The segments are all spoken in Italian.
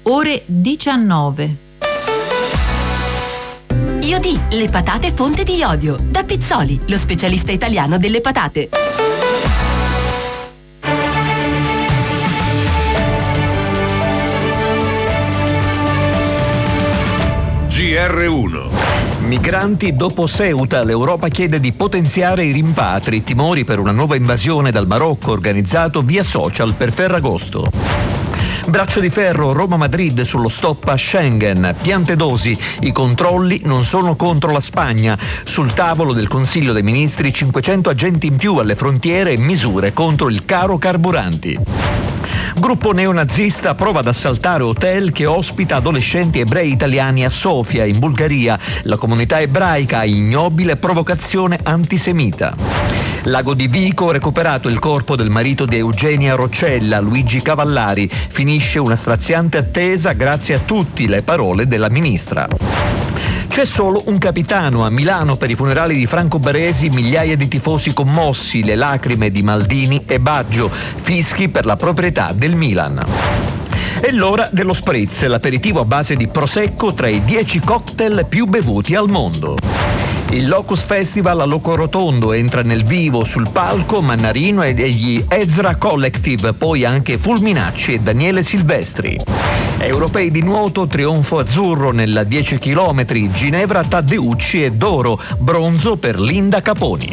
ore 19. Iodì, le patate fonte di iodio. Da Pizzoli, lo specialista italiano delle patate. GR1. Migranti dopo Ceuta, l'Europa chiede di potenziare i rimpatri, timori per una nuova invasione dal Marocco organizzato via social per Ferragosto. Braccio di ferro Roma-Madrid sullo stop a Schengen, Piantedosi, i controlli non sono contro la Spagna, sul tavolo del Consiglio dei Ministri 500 agenti in più alle frontiere e misure contro il caro carburanti. Gruppo neonazista prova ad assaltare hotel che ospita adolescenti ebrei italiani a Sofia, in Bulgaria. La comunità ebraica ha ignobile provocazione antisemita. Lago di Vico, recuperato il corpo del marito di Eugenia Roccella, Luigi Cavallari. Finisce una straziante attesa grazie a tutti le parole della ministra. C'è solo un capitano a Milano per i funerali di Franco Baresi, migliaia di tifosi commossi, le lacrime di Maldini e Baggio, fischi per la proprietà del Milan. È l'ora dello spritz, l'aperitivo a base di prosecco tra i 10 cocktail più bevuti al mondo. Il Locus Festival a Locorotondo entra nel vivo sul palco Mannarino e gli Ezra Collective, poi anche Fulminacci e Daniele Silvestri. Europei di nuoto, trionfo azzurro nella 10 km, Ginevra Taddeucci e d'oro, bronzo per Linda Caponi.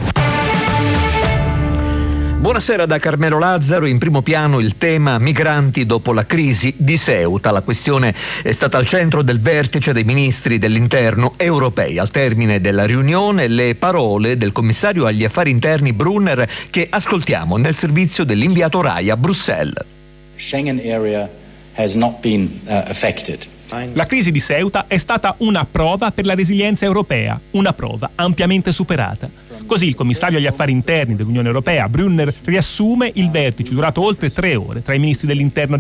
Buonasera da Carmelo Lazzaro. In primo piano il tema migranti dopo la crisi di Ceuta. La questione è stata al centro del vertice dei ministri dell'interno europei. Al termine della riunione le parole del commissario agli affari interni Brunner, che ascoltiamo nel servizio dell'inviato Rai a Bruxelles. Schengen area has not been affected. La crisi di Ceuta è stata una prova per la resilienza europea, una prova ampiamente superata. Così il commissario agli affari interni dell'Unione Europea, Brunner, riassume il vertice durato oltre 3 ore tra i ministri dell'interno